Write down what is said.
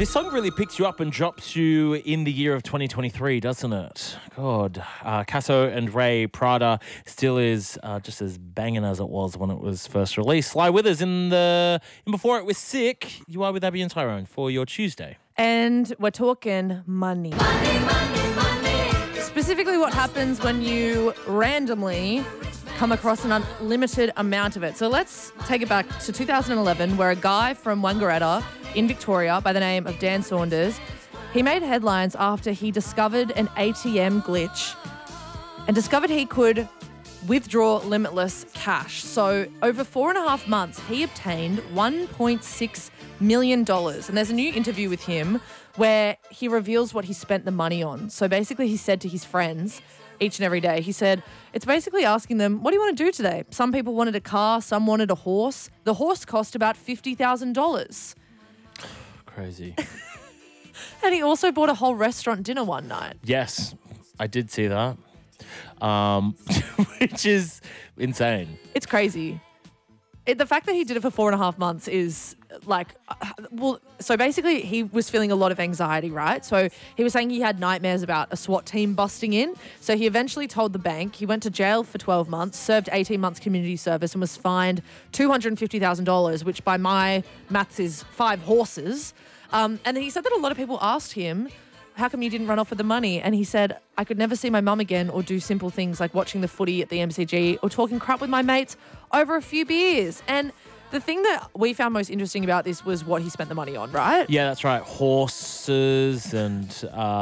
This song really picks you up and drops you in the year of 2023, doesn't it? God, Casso and Ray Prada still is just as banging as it was when it was first released. Sly Withers in before it was Sick. You are with Abby and Tyrone for your Tuesday. And we're talking money. Money, money, money. Specifically what happens when you randomly come across an unlimited amount of it. So let's take it back to 2011, where a guy from Wangaratta in Victoria by the name of Dan Saunders, he made headlines after he discovered an ATM glitch and discovered he could withdraw limitless cash. So over 4.5 months, he obtained $1.6 million. And there's a new interview with him where he reveals what he spent the money on. So basically he said to his friends each and every day, he said, it's basically asking them, what do you want to do today? Some people wanted a car, some wanted a horse. The horse cost about $50,000. Crazy. And he also bought a whole restaurant dinner one night. Yes, I did see that, which is insane. It's crazy. The fact that he did it for 4.5 months is like, so basically he was feeling a lot of anxiety, right? So he was saying he had nightmares about a SWAT team busting in. So he eventually told the bank. He went to jail for 12 months, served 18 months community service and was fined $250,000, which by my maths is 5 horses. And he said that a lot of people asked him, how come you didn't run off with the money? And he said, I could never see my mum again or do simple things like watching the footy at the MCG or talking crap with my mates over a few beers. And the thing that we found most interesting about this was what he spent the money on, right? Yeah, that's right. Horses and